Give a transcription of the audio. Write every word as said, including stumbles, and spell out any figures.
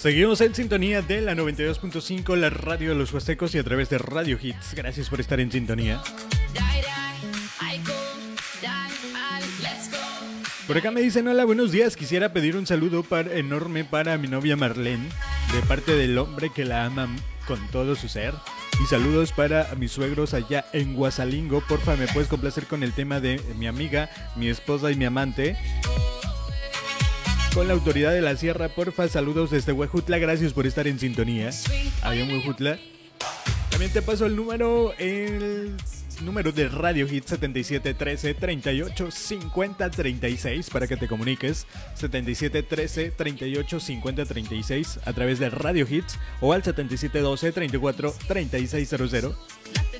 Seguimos en sintonía de la noventa y dos punto cinco, la radio de los huastecos, y a través de Radio Hits. Gracias por estar en sintonía. Por acá me dicen: hola, buenos días. Quisiera pedir un saludo para, enorme para mi novia Marlene, de parte del hombre que la ama con todo su ser. Y saludos para mis suegros allá en Guasalingo. Porfa, ¿me puedes complacer con el tema de mi amiga, mi esposa y mi amante? Con la autoridad de la sierra, porfa. Saludos desde Huejutla. Gracias por estar en sintonía. Ahí en Huejutla. También te paso el número, el número de Radio Hits: setenta y siete trece treinta y ocho cincuenta treinta y seis, para que te comuniques. setenta y siete trece treinta y ocho cincuenta treinta y seis a través de Radio Hits, o al setenta y siete doce treinta y cuatro treinta y seis cero cero.